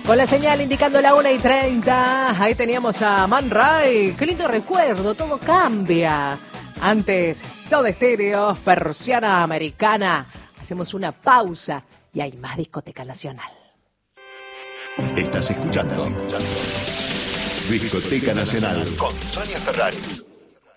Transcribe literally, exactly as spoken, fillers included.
Con la señal indicando la una y treinta, ahí teníamos a Man Ray. Qué lindo recuerdo, todo cambia. Antes, Soda Stereo, Persiana Americana. Hacemos una pausa y hay más Discoteca Nacional. Estás escuchando, Estás escuchando. Discoteca Nacional con Sonia Ferraris.